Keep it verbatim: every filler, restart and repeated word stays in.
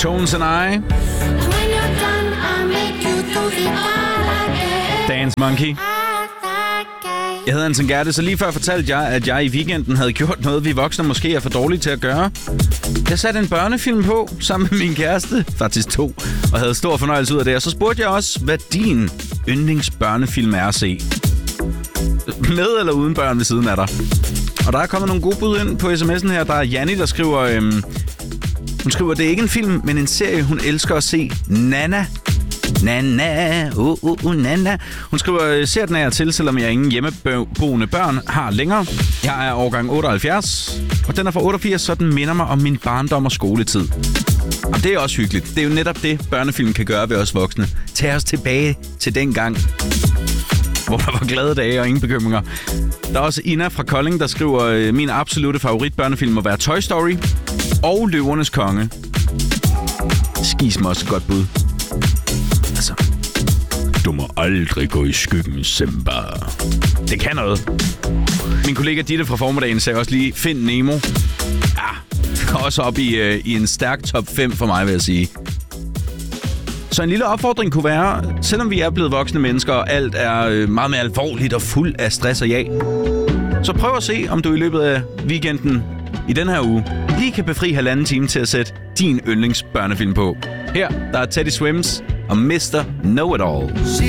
Tones and I. Dance Monkey. Jeg hedder Anton Gerte, så lige før fortalte jeg, at jeg i weekenden havde gjort noget, vi voksne måske er for dårlige til at gøre. Jeg satte en børnefilm på sammen med min kæreste, faktisk to, og havde stor fornøjelse ud af det. Og så spurgte jeg også, hvad din yndlingsbørnefilm er at se. Med eller uden børn ved siden af dig. Og der er kommet nogle gode bud ind på sms'en her. Der er Janni, der skriver... Øhm, hun skriver, det er ikke en film, men en serie, hun elsker at se. Nana. Nana. Uh, uh, uh, Nana. Hun skriver, ser den af til, selvom jeg ingen hjemmeboende børn har længere. Jeg er årgang otteoghalvfjerds, og den er fra otteogfirs, så den minder mig om min barndom og skoletid. Og det er også hyggeligt. Det er jo netop det, børnefilm kan gøre ved os voksne. Tag os tilbage til den gang, hvor der var glade dage og ingen bekymringer. Der er også Ina fra Kolding, der skriver, min absolutte favorit børnefilm må være Toy Story og Løvernes Konge. Skis mig også et godt bud. Altså, du må aldrig gå i skyggen, Simba. Det kan noget. Min kollega Ditte fra formiddagen sagde også lige, find Nemo. Ja, også op i, øh, i en stærk top fem for mig, vil jeg sige. Så en lille opfordring kunne være, selvom vi er blevet voksne mennesker, og alt er øh, meget mere alvorligt og fuld af stress og jag, så prøv at se, om du i løbet af weekenden i den her uge lige kan befri halvanden time til at sætte din yndlingsbørnefilm på. Her, der er Teddy Swims og mister Know It All.